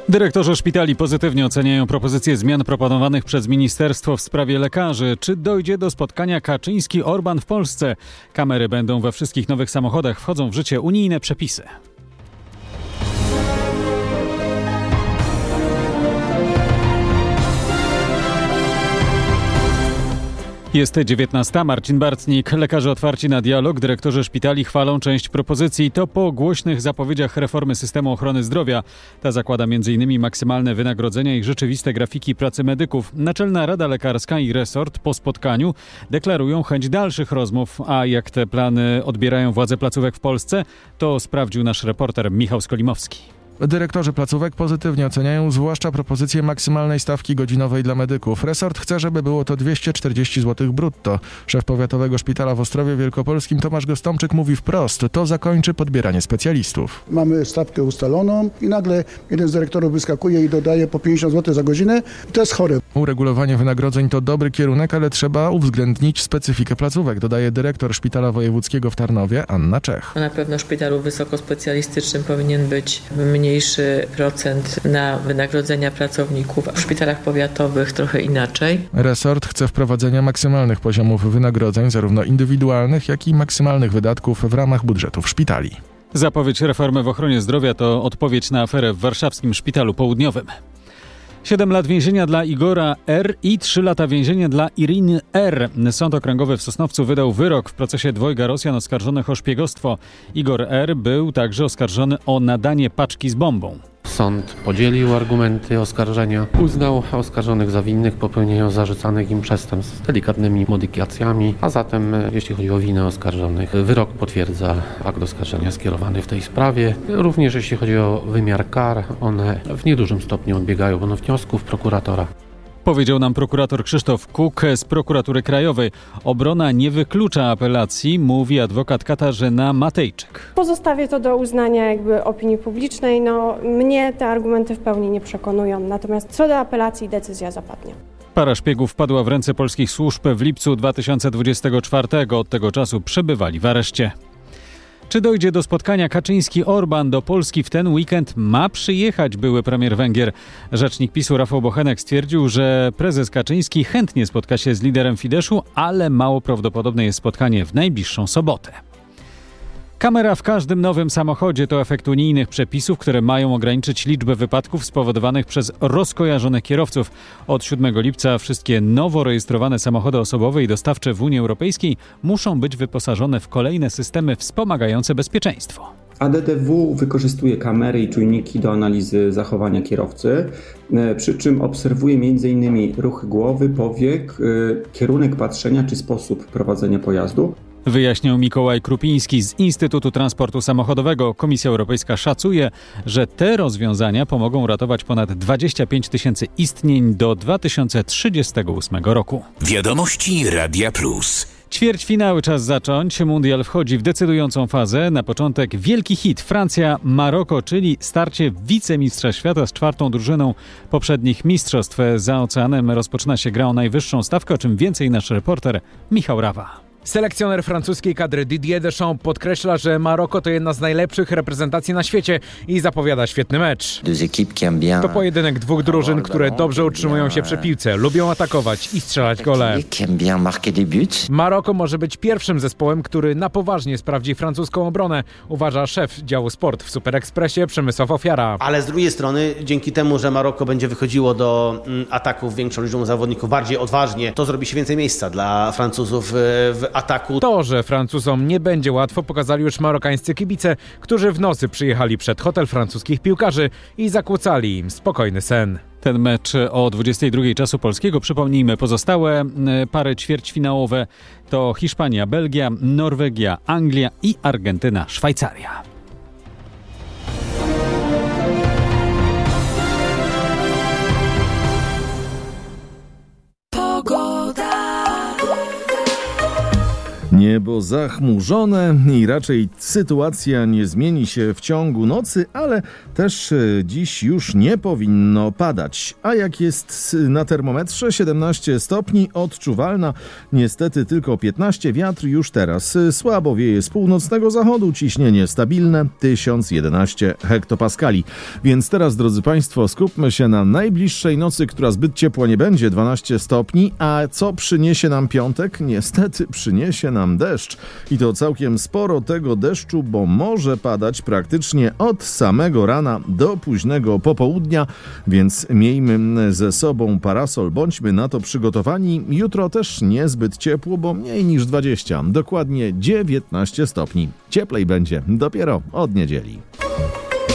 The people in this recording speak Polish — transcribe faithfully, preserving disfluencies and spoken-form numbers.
Dyrektorzy szpitali pozytywnie oceniają propozycje zmian proponowanych przez ministerstwo w sprawie lekarzy. Czy dojdzie do spotkania Kaczyński-Orban w Polsce? Kamery będą we wszystkich nowych samochodach. Wchodzą w życie unijne przepisy. Jest dziewiętnasta. Marcin Bartnik. Lekarze otwarci na dialog. Dyrektorzy szpitali chwalą część propozycji. To po głośnych zapowiedziach reformy systemu ochrony zdrowia. Ta zakłada m in maksymalne wynagrodzenia i rzeczywiste grafiki pracy medyków. Naczelna Rada Lekarska i resort po spotkaniu deklarują chęć dalszych rozmów. A jak te plany odbierają władze placówek w Polsce, to sprawdził nasz reporter Michał Skolimowski. Dyrektorzy placówek pozytywnie oceniają zwłaszcza propozycję maksymalnej stawki godzinowej dla medyków. Resort chce, żeby było to dwieście czterdzieści złotych brutto. Szef Powiatowego Szpitala w Ostrowie Wielkopolskim Tomasz Gostomczyk mówi wprost, to zakończy podbieranie specjalistów. Mamy stawkę ustaloną i nagle jeden z dyrektorów wyskakuje i dodaje po pięćdziesiąt złotych za godzinę. To jest chore. Uregulowanie wynagrodzeń to dobry kierunek, ale trzeba uwzględnić specyfikę placówek, dodaje dyrektor Szpitala Wojewódzkiego w Tarnowie Anna Czech. Na pewno w szpitalu wysokospecjalistycznym powinien być mniejszy procent na wynagrodzenia pracowników, a w szpitalach powiatowych trochę inaczej. Resort chce wprowadzenia maksymalnych poziomów wynagrodzeń, zarówno indywidualnych, jak i maksymalnych wydatków w ramach budżetów szpitali. Zapowiedź reformy w ochronie zdrowia to odpowiedź na aferę w warszawskim Szpitalu Południowym. Siedem lat więzienia dla Igora R. i trzy lata więzienia dla Iriny R. Sąd Okręgowy w Sosnowcu wydał wyrok w procesie dwojga Rosjan oskarżonych o szpiegostwo. Igor R. był także oskarżony o nadanie paczki z bombą. Sąd podzielił argumenty oskarżenia, uznał oskarżonych za winnych popełnienia zarzucanych im przestępstw z delikatnymi modyfikacjami, a zatem jeśli chodzi o winę oskarżonych, wyrok potwierdza akt oskarżenia skierowany w tej sprawie. Również jeśli chodzi o wymiar kar, one w niedużym stopniu odbiegają od wniosków prokuratora. Powiedział nam prokurator Krzysztof Kuk z Prokuratury Krajowej. Obrona nie wyklucza apelacji, mówi adwokat Katarzyna Matejczyk. Pozostawię to do uznania jakby opinii publicznej. No, mnie te argumenty w pełni nie przekonują, natomiast co do apelacji decyzja zapadnie. Para szpiegów wpadła w ręce polskich służb w lipcu dwa tysiące dwudziestego czwartego. Od tego czasu przebywali w areszcie. Czy dojdzie do spotkania Kaczyński-Orban? Do Polski w ten weekend ma przyjechać były premier Węgier. Rzecznik PiSu Rafał Bochenek stwierdził, że prezes Kaczyński chętnie spotka się z liderem Fideszu, ale mało prawdopodobne jest spotkanie w najbliższą sobotę. Kamera w każdym nowym samochodzie to efekt unijnych przepisów, które mają ograniczyć liczbę wypadków spowodowanych przez rozkojarzonych kierowców. Od siódmego lipca wszystkie nowo rejestrowane samochody osobowe i dostawcze w Unii Europejskiej muszą być wyposażone w kolejne systemy wspomagające bezpieczeństwo. A D D W wykorzystuje kamery i czujniki do analizy zachowania kierowcy, przy czym obserwuje między innymi ruchy głowy, powiek, kierunek patrzenia czy sposób prowadzenia pojazdu. Wyjaśniał Mikołaj Krupiński z Instytutu Transportu Samochodowego. Komisja Europejska szacuje, że te rozwiązania pomogą ratować ponad dwadzieścia pięć tysięcy istnień do dwa tysiące trzydziestego ósmego roku. Wiadomości Radia Plus. Ćwierćfinały czas zacząć. Mundial wchodzi w decydującą fazę. Na początek wielki hit Francja-Maroko, czyli starcie wicemistrza świata z czwartą drużyną poprzednich mistrzostw. Za oceanem rozpoczyna się gra o najwyższą stawkę, o czym więcej nasz reporter Michał Rawa. Selekcjoner francuskiej kadry Didier Deschamps podkreśla, że Maroko to jedna z najlepszych reprezentacji na świecie i zapowiada świetny mecz. To pojedynek dwóch drużyn, które dobrze utrzymują się przy piłce, lubią atakować i strzelać gole. Maroko może być pierwszym zespołem, który na poważnie sprawdzi francuską obronę, uważa szef działu sport w Super Expressie Przemysław Ofiara. Ale z drugiej strony, dzięki temu, że Maroko będzie wychodziło do ataków większą liczbą zawodników bardziej odważnie, to zrobi się więcej miejsca dla Francuzów w ataku. To, że Francuzom nie będzie łatwo, pokazali już marokańscy kibice, którzy w nocy przyjechali przed hotel francuskich piłkarzy i zakłócali im spokojny sen. Ten mecz o dwudziestej drugiej czasu polskiego. Przypomnijmy, pozostałe pary ćwierćfinałowe to Hiszpania, Belgia, Norwegia, Anglia i Argentyna, Szwajcaria. Nie Niebo zachmurzone i raczej sytuacja nie zmieni się w ciągu nocy, ale też dziś już nie powinno padać. A jak jest na termometrze? siedemnaście stopni, odczuwalna niestety tylko piętnaście, wiatr już teraz słabo wieje z północnego zachodu, ciśnienie stabilne tysiąc jedenaście hektopaskali. Więc teraz, drodzy Państwo, skupmy się na najbliższej nocy, która zbyt ciepła nie będzie, dwanaście stopni, a co przyniesie nam piątek? Niestety przyniesie nam deszcz i to całkiem sporo tego deszczu, bo może padać praktycznie od samego rana do późnego popołudnia, więc miejmy ze sobą parasol, bądźmy na to przygotowani. Jutro też niezbyt ciepło, bo mniej niż dwadzieścia, dokładnie dziewiętnaście stopni. Cieplej będzie dopiero od niedzieli.